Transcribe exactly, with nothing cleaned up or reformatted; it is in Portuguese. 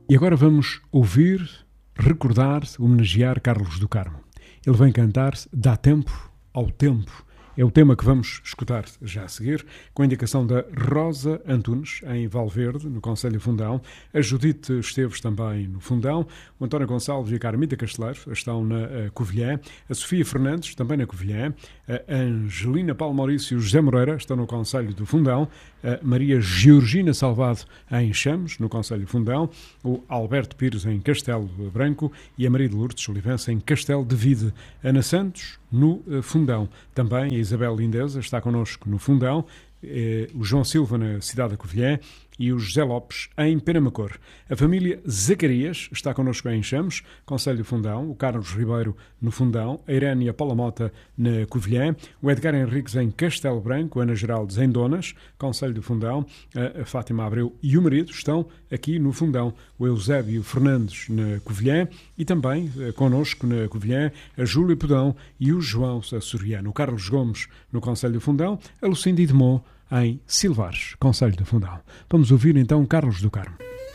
E agora vamos ouvir, recordar, homenagear Carlos do Carmo. Ele vem cantar Dá Tempo ao Tempo. É o tema que vamos escutar já a seguir, com a indicação da Rosa Antunes, em Valverde, no Concelho Fundão, a Judite Esteves também no Fundão, o António Gonçalves e a Carmita Casteleiro estão na uh, Covilhã, a Sofia Fernandes também na Covilhã, a Angelina Paulo Maurício e o José Moreira estão no Concelho do Fundão, a Maria Georgina Salvado em Chamos, no Concelho Fundão, o Alberto Pires em Castelo Branco e a Maria de Lourdes Olivença em Castelo de Vide, Ana Santos no Fundão. Também a Isabel Lindeza está connosco no Fundão, eh, o João Silva na cidade da Covilhã e o José Lopes em Penamacor. A família Zacarias está connosco em Chamos, Concelho Fundão, o Carlos Ribeiro no Fundão, a Irene e a Paula Mota na Covilhã, o Edgar Henriques em Castelo Branco, a Ana Geraldes em Donas, Concelho do Fundão, a Fátima Abreu e o marido estão aqui no Fundão, o Eusébio Fernandes na Covilhã e também eh, connosco na Covilhã a Júlia Podão e o João Açoriano, o Carlos Gomes no Concelho do Fundão, a Lucinda Idemont em Silvares, Concelho do Fundão. Vamos ouvir então Carlos do Carmo.